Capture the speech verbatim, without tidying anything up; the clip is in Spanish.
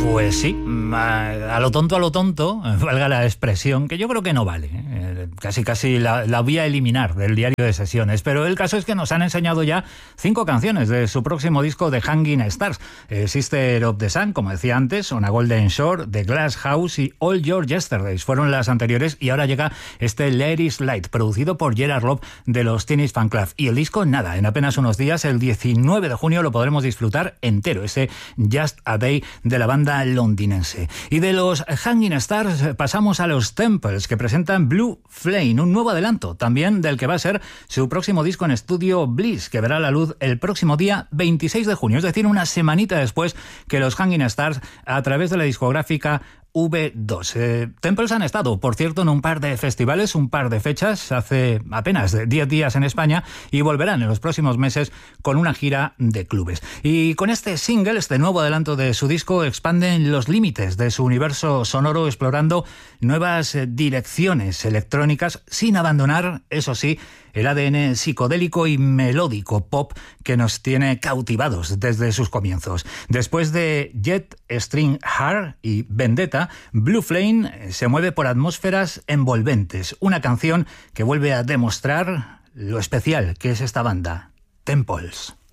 Pues sí, a, a lo tonto, a lo tonto, valga la expresión, que yo creo que no vale. ¿eh? Casi, casi la, la voy a eliminar del diario de sesiones. Pero el caso es que nos han enseñado ya cinco canciones de su próximo disco de Hanging Stars. Eh, Sister of the Sun, como decía antes, On a Golden Shore, The Glass House y All Your Yesterdays fueron las anteriores. Y ahora llega este Let It Slide, producido por Gerard Love de los Teenage Fanclub. Y el disco, nada, en apenas unos días, el diecinueve de junio, lo podremos disfrutar entero. Ese Just a Day de la banda londinense. Y de los Hanging Stars pasamos a los Temples, que presentan Blue Flame, un nuevo adelanto también del que va a ser su próximo disco en estudio, Bliss, que verá la luz el próximo día veintiséis de junio, es decir, una semanita después que los Hanging Stars, a través de la discográfica V dos. Eh, Temples han estado, por cierto, en un par de festivales, un par de fechas, hace apenas diez días en España, y volverán en los próximos meses con una gira de clubes. Y con este single, este nuevo adelanto de su disco, expanden los límites de su universo sonoro, explorando nuevas direcciones electrónicas, sin abandonar, eso sí, el A D N psicodélico y melódico pop que nos tiene cautivados desde sus comienzos. Después de Jet String Heart y Vendetta, Blue Flame se mueve por atmósferas envolventes. Una canción que vuelve a demostrar lo especial que es esta banda, Temples.